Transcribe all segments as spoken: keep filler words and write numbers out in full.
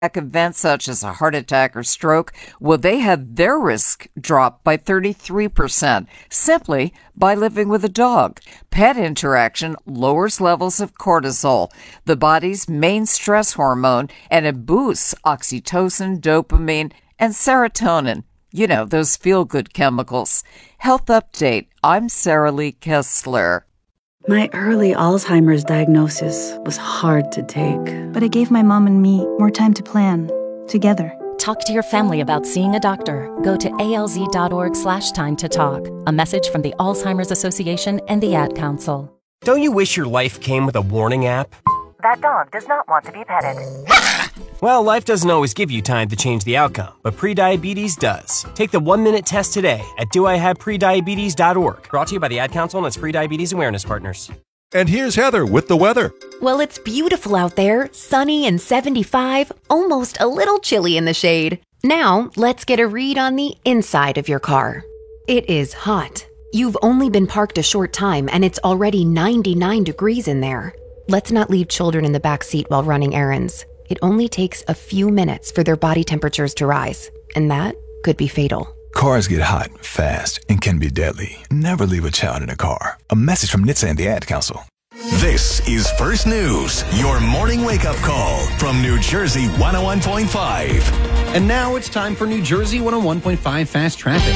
events such as a heart attack or stroke, well, they had their risk drop by thirty-three percent simply by living with a dog. Pet interaction lowers levels of cortisol, the body's main stress hormone, and it boosts oxytocin, dopamine, and serotonin. You know, those feel-good chemicals. Health Update. I'm Sarah Lee Kessler. My early Alzheimer's diagnosis was hard to take. But it gave my mom and me more time to plan, together. Talk to your family about seeing a doctor. Go to alz.org slash time to talk. A message from the Alzheimer's Association and the Ad Council. Don't you wish your life came with a warning app? That dog does not want to be petted. Well, life doesn't always give you time to change the outcome, but prediabetes does. Take the one-minute test today at do I have prediabetes dot org. Brought to you by the Ad Council and its Prediabetes Awareness Partners. And here's Heather with the weather. Well, it's beautiful out there, sunny and seventy-five, almost a little chilly in the shade. Now, let's get a read on the inside of your car. It is hot. You've only been parked a short time and it's already ninety-nine degrees in there. Let's not leave children in the back seat while running errands. It only takes a few minutes for their body temperatures to rise, and that could be fatal. Cars get hot, fast, and can be deadly. Never leave a child in a car. A message from N H T S A and the Ad Council. This is First News, your morning wake-up call from New Jersey one oh one point five. And now it's time for New Jersey one oh one point five Fast Traffic.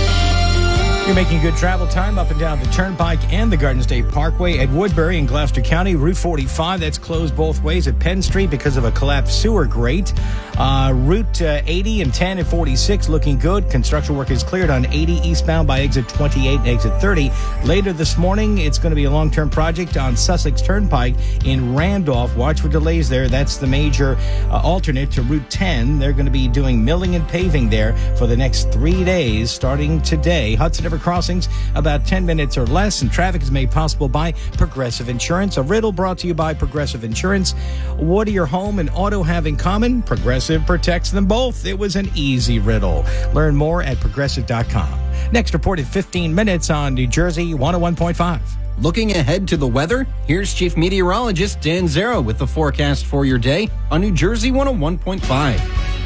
You're making good travel time up and down the Turnpike and the Garden State Parkway at Woodbury in Gloucester County. Route forty-five, that's closed both ways at Penn Street because of a collapsed sewer grate. Uh, Route uh, eighty and ten and forty-six looking good. Construction work is cleared on eighty eastbound by exit twenty-eight and exit thirty. Later this morning, it's going to be a long-term project on Sussex Turnpike in Randolph. Watch for delays there. That's the major uh, alternate to Route ten. They're going to be doing milling and paving there for the next three days starting today. Hudson River crossings about ten minutes or less, and traffic is made possible by Progressive Insurance. A riddle brought to you by Progressive Insurance. What do your home and auto have in common? Progressive protects them both. It was an easy riddle. Learn more at progressive dot com. Next report in fifteen minutes on New Jersey one oh one point five. Looking ahead to the weather, here's Chief Meteorologist Dan Zero with the forecast for your day on New Jersey one oh one point five.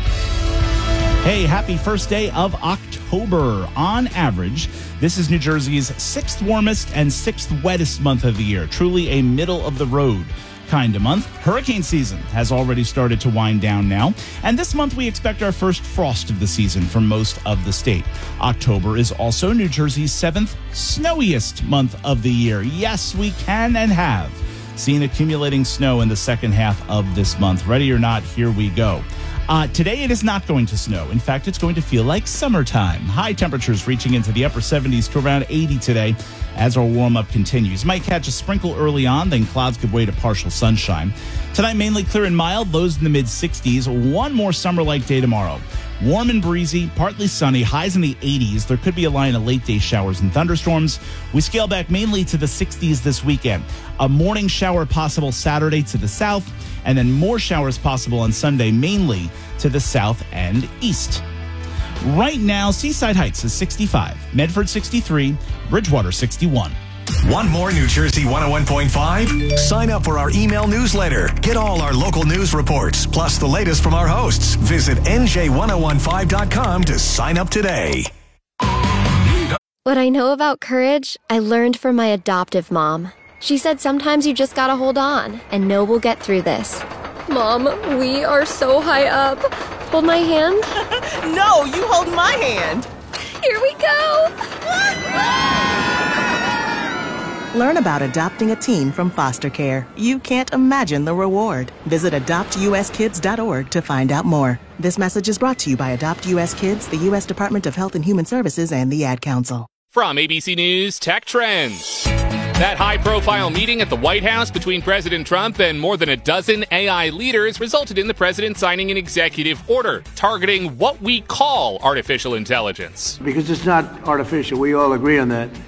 Hey, happy first day of October. On average, this is New Jersey's sixth warmest and sixth wettest month of the year. Truly a middle-of-the-road kind of month. Hurricane season has already started to wind down now. And this month, we expect our first frost of the season for most of the state. October is also New Jersey's seventh snowiest month of the year. Yes, we can and have seen accumulating snow in the second half of this month. Ready or not, here we go. Uh, today, it is not going to snow. In fact, it's going to feel like summertime. High temperatures reaching into the upper seventies to around eighty today as our warm-up continues. Might catch a sprinkle early on, then clouds give way to partial sunshine. Tonight, mainly clear and mild, lows in the mid-sixties. One more summer-like day tomorrow. Warm and breezy, partly sunny, highs in the eighties. There could be a line of late-day showers and thunderstorms. We scale back mainly to the sixties this weekend. A morning shower possible Saturday to the south, and then more showers possible on Sunday, mainly to the south and east. Right now, Seaside Heights is sixty-five, Medford sixty-three, Bridgewater sixty-one. Want more New Jersey one oh one point five? Sign up for our email newsletter. Get all our local news reports, plus the latest from our hosts. Visit N J ten fifteen dot com to sign up today. What I know about courage, I learned from my adoptive mom. She said sometimes you just gotta hold on and know we'll get through this. Mom, we are so high up. Hold my hand. No, you hold my hand. Here we go. Learn about adopting a teen from foster care. You can't imagine the reward. Visit adopt u s kids dot org to find out more. This message is brought to you by Adopt U S Kids, the U S Department of Health and Human Services, and the Ad Council. From A B C News Tech Trends. That high-profile meeting at the White House between President Trump and more than a dozen A I leaders resulted in the president signing an executive order targeting what we call artificial intelligence. Because it's not artificial. We all agree on that.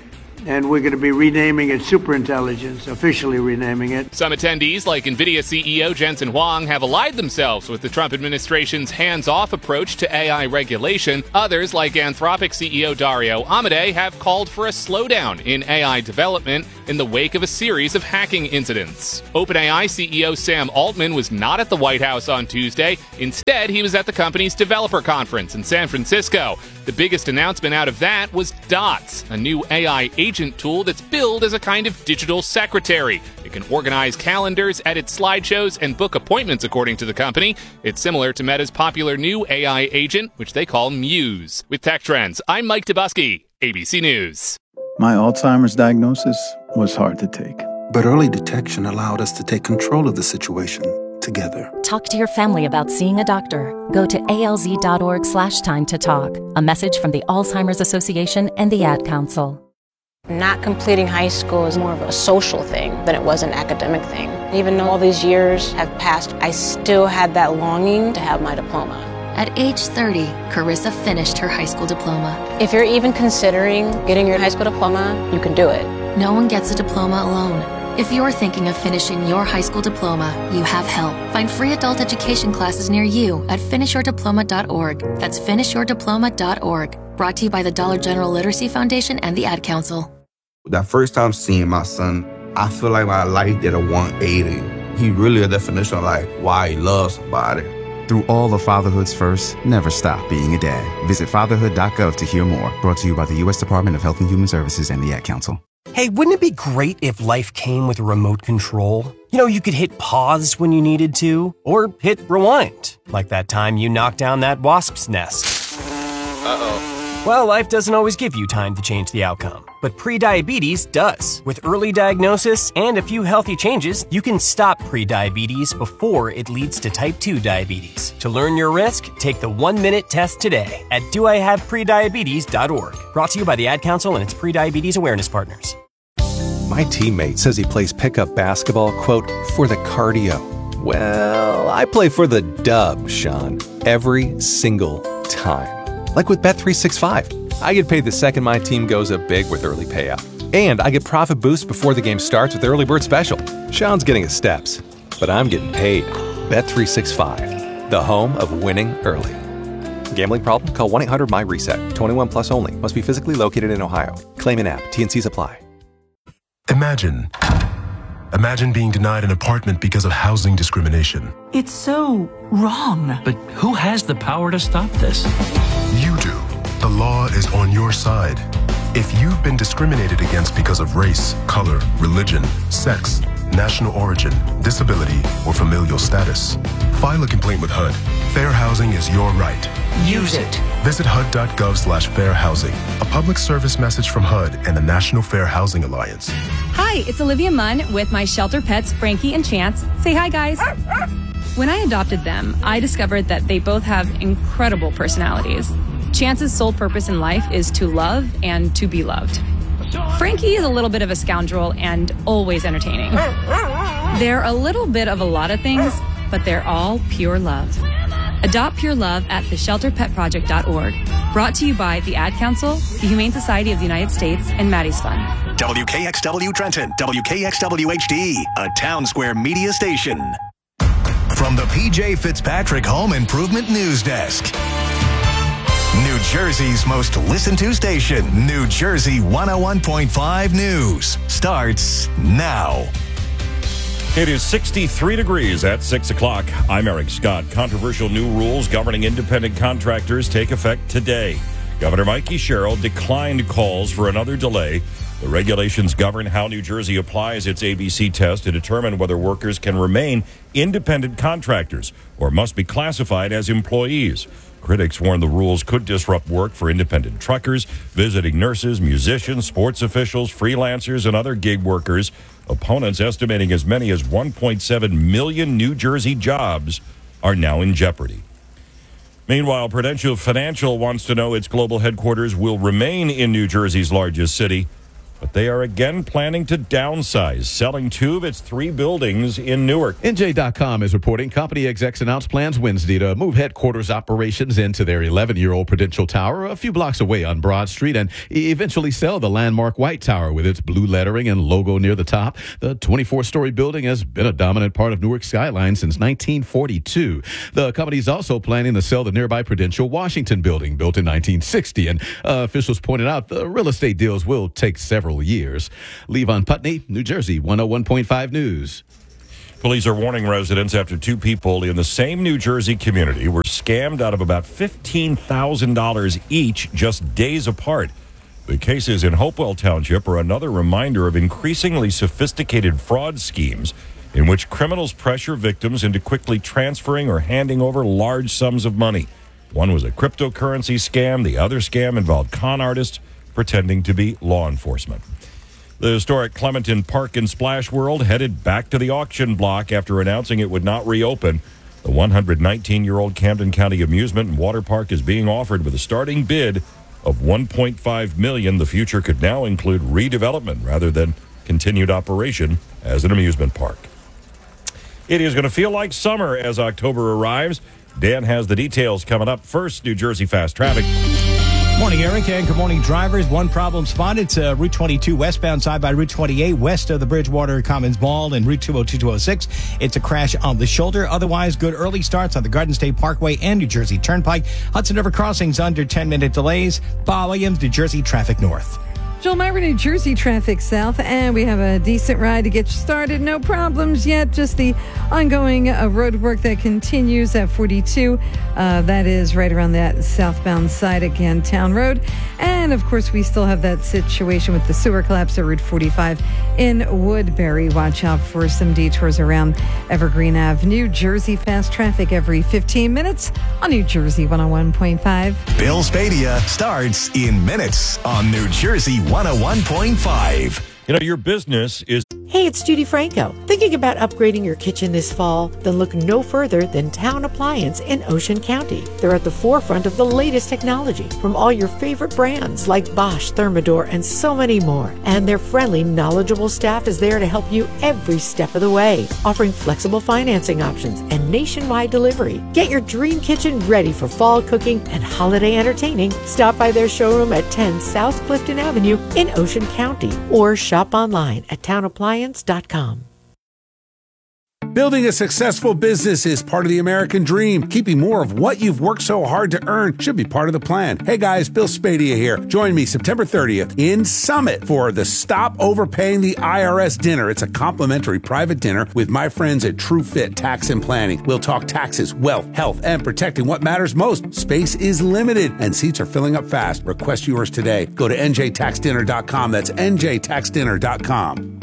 and we're going to be renaming it Superintelligence, officially renaming it. Some attendees, like NVIDIA C E O Jensen Huang, have allied themselves with the Trump administration's hands-off approach to A I regulation. Others, like Anthropic C E O Dario Amodei, have called for a slowdown in A I development in the wake of a series of hacking incidents. OpenAI C E O Sam Altman was not at the White House on Tuesday. Instead, he was at the company's developer conference in San Francisco. The biggest announcement out of that was Dots, a new A I agent tool that's billed as a kind of digital secretary. It can organize calendars, edit slideshows, and book appointments, according to the company. It's similar to Meta's popular new A I agent, which they call Muse. With Tech Trends, I'm Mike Dubusky, A B C News. My Alzheimer's diagnosis was hard to take. But early detection allowed us to take control of the situation together. Talk to your family about seeing a doctor. Go to alz.org slash time to talk. A message from the Alzheimer's Association and the Ad Council. Not completing high school is more of a social thing than it was an academic thing. Even though all these years have passed, I still had that longing to have my diploma. At age thirty, Carissa finished her high school diploma. If you're even considering getting your high school diploma, you can do it. No one gets a diploma alone. If you're thinking of finishing your high school diploma, you have help. Find free adult education classes near you at finish your diploma dot org. That's finish your diploma dot org. Brought to you by the Dollar General Literacy Foundation and the Ad Council. That first time seeing my son, I feel like my life did a one eighty. He really a definition of like why he loves somebody. Through all of fatherhood's first, never stop being a dad. Visit fatherhood dot gov to hear more. Brought to you by the U S Department of Health and Human Services and the Ad Council. Hey, wouldn't it be great if life came with a remote control? You know, you could hit pause when you needed to, or hit rewind, like that time you knocked down that wasp's nest. Uh-oh. Well, life doesn't always give you time to change the outcome, but prediabetes does. With early diagnosis and a few healthy changes, you can stop prediabetes before it leads to type two diabetes. To learn your risk, take the one-minute test today at do I have prediabetes dot org. Brought to you by the Ad Council and its prediabetes awareness partners. My teammate says he plays pickup basketball, quote, for the cardio. Well, I play for the dub, Sean, every single time. Like with Bet three sixty-five. I get paid the second my team goes up big with early payout. And I get profit boost before the game starts with the Early Bird Special. Sean's getting his steps, but I'm getting paid. Bet three sixty-five, the home of winning early. Gambling problem? Call one eight hundred my reset. twenty-one plus only. Must be physically located in Ohio. Claim in app. T N Cs apply. Imagine. Imagine being denied an apartment because of housing discrimination. It's so wrong. But who has the power to stop this? You do. The law is on your side. If you've been discriminated against because of race, color, religion, sex, national origin, disability, or familial status, file a complaint with H U D. Fair housing is your right. Use it. Visit H U D dot gov slash fair housing. A public service message from H U D and the National Fair Housing Alliance. Hi, it's Olivia Munn with my shelter pets, Frankie and Chance. Say hi, guys. When I adopted them, I discovered that they both have incredible personalities. Chance's sole purpose in life is to love and to be loved. Frankie is a little bit of a scoundrel and always entertaining. They're a little bit of a lot of things, but they're all pure love. Adopt pure love at the shelter pet project dot org. Brought to you by the Ad Council, the Humane Society of the United States, and Maddie's Fund. W K X W Trenton, W K X W H D, a Town Square media station. From the P J Fitzpatrick Home Improvement News Desk. New Jersey's most listened to station, New Jersey one oh one point five News, starts now. It is sixty-three degrees at six o'clock. I'm Eric Scott. Controversial new rules governing independent contractors take effect today. Governor Mikey Sherrill declined calls for another delay. The regulations govern how New Jersey applies its A B C test to determine whether workers can remain independent contractors or must be classified as employees. Critics warn the rules could disrupt work for independent truckers, visiting nurses, musicians, sports officials, freelancers, and other gig workers. Opponents estimating as many as one point seven million New Jersey jobs are now in jeopardy. Meanwhile, Prudential Financial wants to know its global headquarters will remain in New Jersey's largest city. but they are again planning to downsize, selling two of its three buildings in Newark. N J dot com is reporting company execs announced plans Wednesday to move headquarters operations into their eleven-year-old Prudential Tower a few blocks away on Broad Street and eventually sell the landmark White Tower with its blue lettering and logo near the top. The twenty-four story building has been a dominant part of Newark's skyline since nineteen forty-two. The company is also planning to sell the nearby Prudential Washington building, built in nineteen sixty, and uh, officials pointed out the real estate deals will take several years. Levon Putney, New Jersey, one oh one point five News. Police are warning residents after two people in the same New Jersey community were scammed out of about fifteen thousand dollars each just days apart. The cases in Hopewell Township are another reminder of increasingly sophisticated fraud schemes in which criminals pressure victims into quickly transferring or handing over large sums of money. One was a cryptocurrency scam. The other scam involved con artists pretending to be law enforcement. The historic Clementon Park and Splash World headed back to the auction block after announcing it would not reopen. The one hundred nineteen-year-old Camden County Amusement and Water Park is being offered with a starting bid of one point five million dollars. The future could now include redevelopment rather than continued operation as an amusement park. It is going to feel like summer as October arrives. Dan has the details coming up. First, New Jersey Fast Traffic. Morning, Eric, and good morning, drivers. One problem spotted. It's uh, Route twenty-two westbound side by Route twenty-eight west of the Bridgewater Commons Mall and Route two oh two, two oh six. It's a crash on the shoulder. Otherwise, good early starts on the Garden State Parkway and New Jersey Turnpike. Hudson River crossings under ten-minute delays. Bob Williams, New Jersey Traffic North. Joel Myra, New Jersey traffic south, and we have a decent ride to get you started. No problems yet, just the ongoing uh, road work that continues at forty-two. Uh, that is right around that southbound side again, Town Road. And, of course, we still have that situation with the sewer collapse at Route forty-five in Woodbury. Watch out for some detours around Evergreen Avenue. New Jersey fast traffic every fifteen minutes on New Jersey one oh one point five. Bill Spadia starts in minutes on New Jersey one oh one point five. You know, your business is... Hey, it's Judy Franco. Thinking about upgrading your kitchen this fall? Then look no further than Town Appliance in Ocean County. They're at the forefront of the latest technology from all your favorite brands like Bosch, Thermador, and so many more. And their friendly, knowledgeable staff is there to help you every step of the way, offering flexible financing options and nationwide delivery. Get your dream kitchen ready for fall cooking and holiday entertaining. Stop by their showroom at ten South Clifton Avenue in Ocean County or shop online at town appliance dot com. Building a successful business is part of the American dream. Keeping more of what you've worked so hard to earn should be part of the plan. Hey guys, Bill Spadia here. Join me September thirtieth in Summit for the Stop Overpaying the I R S dinner. It's a complimentary private dinner with my friends at TrueFit Tax and Planning. We'll talk taxes, wealth, health, and protecting what matters most. Space is limited and seats are filling up fast. Request yours today. Go to N J tax dinner dot com. That's N J tax dinner dot com.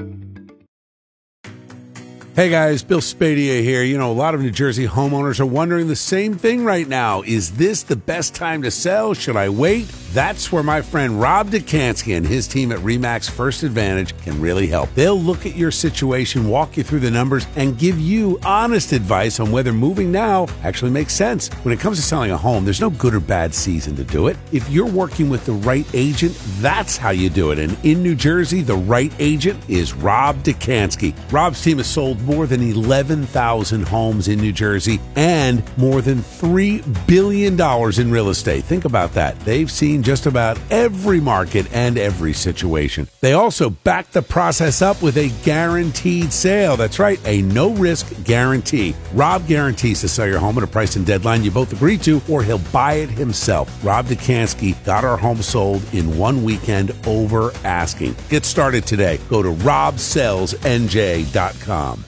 Hey guys, Bill Spadia here. You know, a lot of New Jersey homeowners are wondering the same thing right now. Is this the best time to sell? Should I wait? That's where my friend Rob Dekanski and his team at RE/MAX First Advantage can really help. They'll look at your situation, walk you through the numbers, and give you honest advice on whether moving now actually makes sense. When it comes to selling a home, there's no good or bad season to do it. If you're working with the right agent, that's how you do it. And in New Jersey, the right agent is Rob Dekanski. Rob's team has sold more than eleven thousand homes in New Jersey and more than three billion dollars in real estate. Think about that. They've seen just about every market and every situation. They also back the process up with a guaranteed sale. That's right, a no-risk guarantee. Rob guarantees to sell your home at a price and deadline you both agree to, or he'll buy it himself. Rob Dekanski got our home sold in one weekend over asking. Get started today. Go to rob sells N J dot com.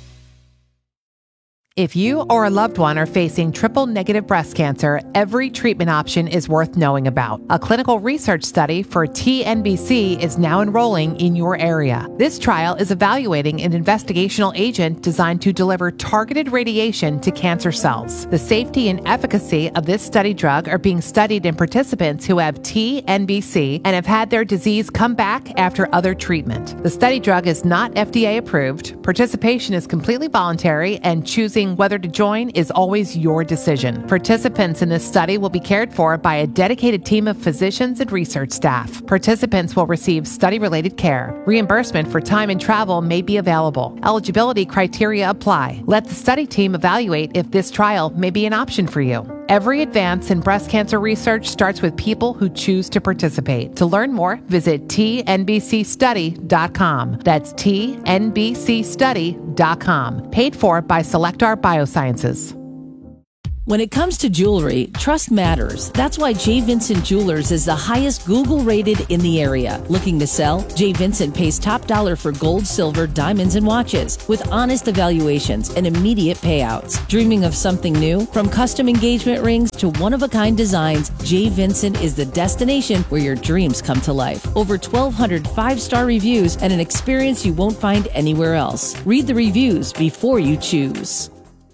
If you or a loved one are facing triple-negative breast cancer, every treatment option is worth knowing about. A clinical research study for T N B C is now enrolling in your area. This trial is evaluating an investigational agent designed to deliver targeted radiation to cancer cells. The safety and efficacy of this study drug are being studied in participants who have T N B C and have had their disease come back after other treatment. The study drug is not F D A approved. Participation is completely voluntary, and choosing Choosing whether to join is always your decision. Participants in this study will be cared for by a dedicated team of physicians and research staff. Participants will receive study-related care. Reimbursement for time and travel may be available. Eligibility criteria apply. Let the study team evaluate if this trial may be an option for you. Every advance in breast cancer research starts with people who choose to participate. To learn more, visit T N B C study dot com. That's T N B C study dot com. Paid for by Selectar Biosciences. When it comes to jewelry, trust matters. That's why J. Vincent Jewelers is the highest Google rated in the area. Looking to sell? J. Vincent pays top dollar for gold, silver, diamonds, and watches with honest evaluations and immediate payouts. Dreaming of something new? From custom engagement rings to one-of-a-kind designs, J. Vincent is the destination where your dreams come to life. Over twelve hundred five-star reviews and an experience you won't find anywhere else. Read the reviews before you choose.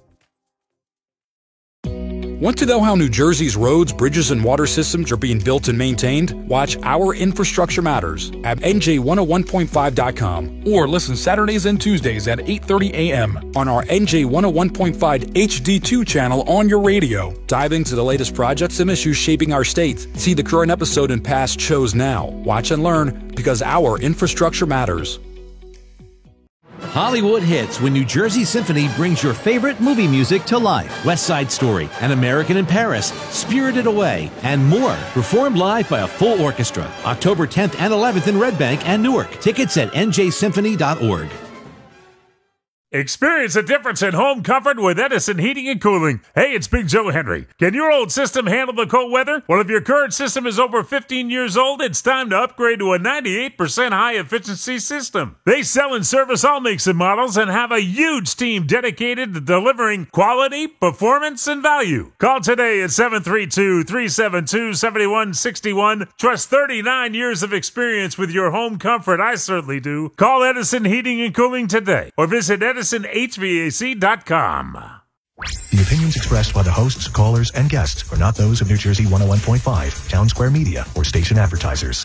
Want to know how New Jersey's roads, bridges, and water systems are being built and maintained? Watch Our Infrastructure Matters at N J one oh one point five dot com or listen Saturdays and Tuesdays at eight thirty a.m. on our N J one oh one point five H D two channel on your radio. Dive into the latest projects and issues shaping our state. See the current episode and past shows now. Watch and learn because our infrastructure matters. Hollywood hits when New Jersey Symphony brings your favorite movie music to life. West Side Story, An American in Paris, Spirited Away, and more. Performed live by a full orchestra. October tenth and eleventh in Red Bank and Newark. Tickets at N J symphony dot org. Experience a difference in home comfort with Edison Heating and Cooling. Hey, it's Big Joe Henry. Can your old system handle the cold weather? Well, if your current system is over fifteen years old, it's time to upgrade to a ninety-eight percent high-efficiency system. They sell and service all makes and models and have a huge team dedicated to delivering quality, performance, and value. Call today at seven three two, three seven two, seven one six one. Trust thirty-nine years of experience with your home comfort. I certainly do. Call Edison Heating and Cooling today or visit Edison Edison H V A C dot com. The opinions expressed by the hosts, callers, and guests are not those of New Jersey one oh one point five, Town Square Media, or station advertisers.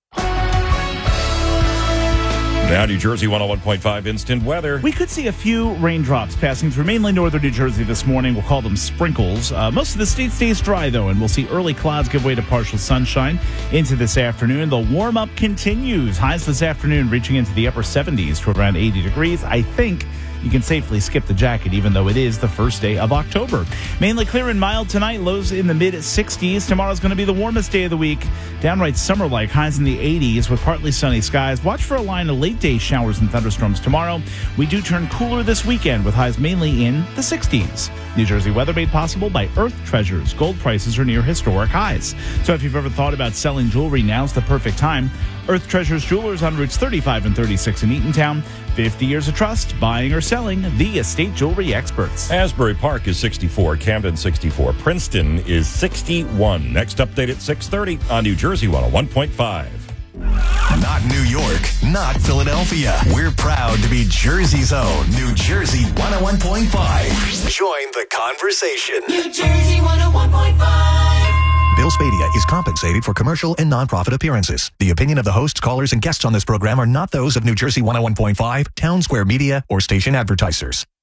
Now, New Jersey one oh one point five instant weather. We could see a few raindrops passing through mainly northern New Jersey this morning. We'll call them sprinkles. Uh, most of the state stays dry, though, and we'll see early clouds give way to partial sunshine into this afternoon. The warm-up continues. Highs this afternoon reaching into the upper seventies to around eighty degrees. I think you can safely skip the jacket, even though it is the first day of October. Mainly clear and mild tonight, lows in the mid sixties. Tomorrow's going to be the warmest day of the week. Downright summer-like, highs in the eighties with partly sunny skies. Watch for a line of late-day showers and thunderstorms tomorrow. We do turn cooler this weekend with highs mainly in the sixties. New Jersey weather made possible by Earth Treasures. Gold prices are near historic highs. So if you've ever thought about selling jewelry, now's the perfect time. Earth Treasures Jewelers on routes thirty-five and thirty-six in Eatontown. fifty years of trust, buying or selling, the estate jewelry experts. Asbury Park is sixty-four, Camden sixty-four, Princeton is sixty-one. Next update at six thirty on New Jersey one oh one point five. Not New York, not Philadelphia. We're proud to be Jersey's own New Jersey one oh one point five. Join the conversation. New Jersey one oh one point five. Bill Spadea is compensated for commercial and nonprofit appearances. The opinion of the hosts, callers, and guests on this program are not those of New Jersey one oh one point five, Town Square Media, or station advertisers.